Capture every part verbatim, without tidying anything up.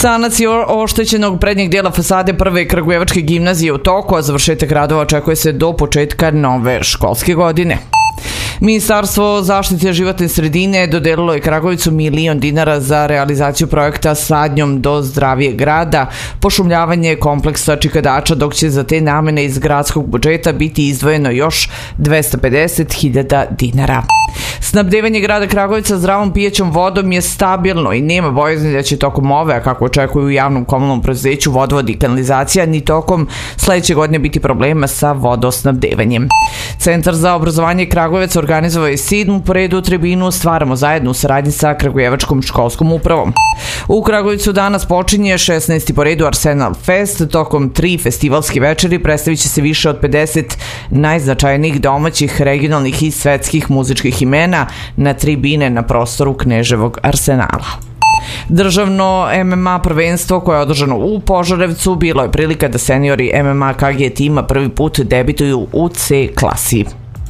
Sanacija oštećenog prednjeg dijela fasade prve Kragujevačke gimnazije u toku, a završetak radova očekuje se do početka nove školske godine. Ministarstvo zaštite životne sredine dodelilo je Kragujevcu milion dinara za realizaciju projekta Sadnjom do zdravijeg grada, pošumljavanje kompleksa Čikadača, dok će za te namene iz gradskog budžeta biti izdvojeno još dvesta pedeset hiljada dinara. Snabdevanje grada Kragujevca zdravom pijećom vodom je stabilno i nema bojazni da će tokom ove, a kako očekuju u javnom komunalnom preduzeću Vodovod i kanalizacija, ni tokom sledeće godine biti problema sa vodosnabdevanjem. Centar za obrazovanje Kragujevac organizovao je sedmu po redu tribinu Stvaramo zajedno u saradnji sa Kragujevačkom školskom upravom. U Kragujevcu danas počinje šesnaesti po redu Arsenal Fest. Tokom tri festivalske večeri predstavit će se više od pedeset najznačajnijih domaćih, regionalnih i svetskih muzičkih imena na tribine na prostoru Kneževog arsenala. Državno M M A prvenstvo koje je održano u Požarevcu bilo je prilika da seniori M M A K G tima prvi put debituju u C klasi.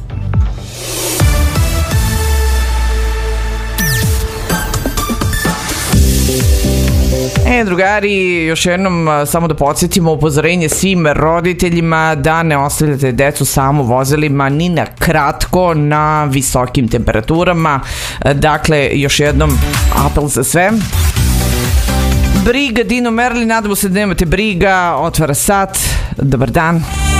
E, drugari, još jednom samo da podsjetimo upozorenje svim roditeljima da ne ostavljate decu samo vozilima ni na kratko na visokim temperaturama. Dakle, još jednom apel za sve. Briga Dino Merli, nadamo se da nemate briga, otvara sat. Dobar dan.